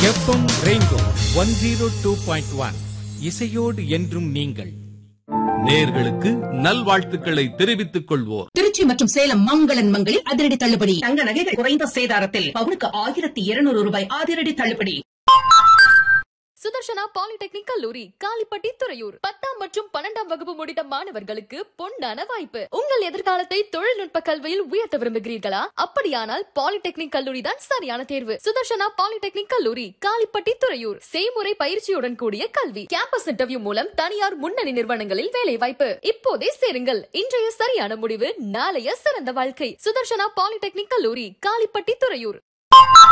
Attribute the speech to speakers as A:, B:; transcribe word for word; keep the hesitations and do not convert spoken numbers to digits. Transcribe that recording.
A: FM rainbow one zero two point one இசையோடு என்றும் நீங்கள்.
B: நேயர்களுக்கு நல்வாழ்த்துக்களை தெரிவித்துக் கொள்வோர்.
C: திருச்சி மற்றும் சேலம் மங்களன் மங்களில் அதிரடி தள்ளுபடி.
D: தங்க நகைகள் குறைந்த சேதாரத்தில் பவுனுக்கு ஆயிரத்தி இருநூறு ரூபாய் அதிரடி தள்ளுபடி.
E: சுதர்ஷனா பாலிடெக்னிக் கல்லூரி காலிப்பட்டி துறையூர். பத்தாம் மற்றும் பன்னெண்டாம் வகுப்பு முடித்த மாணவர்களுக்கு பொன்னான வாய்ப்பு. உங்கள் எதிர்காலத்தை தொழில்நுட்ப கல்வியில் உயர்த்த விரும்புகிறீர்களா? அப்படியானால் பாலிடெக்னிக் கல்லூரி தான் சரியான தேர்வு. சுதர்ஷனா பாலிடெக்னிக் கல்லூரி காலிப்பட்டி துறையூர். செய்முறை பயிற்சியுடன் கூடிய கல்வி. கேம்பஸ் இன்டர்வியூ மூலம் தனியார் முன்னணி நிறுவனங்களில் வேலை வாய்ப்பு. இப்போதே சேருங்கள். இன்றைய சரியான முடிவு நாளைய சிறந்த வாழ்க்கை. சுதர்ஷனா பாலிடெக்னிக் கல்லூரி காலிப்பட்டி துறையூர்.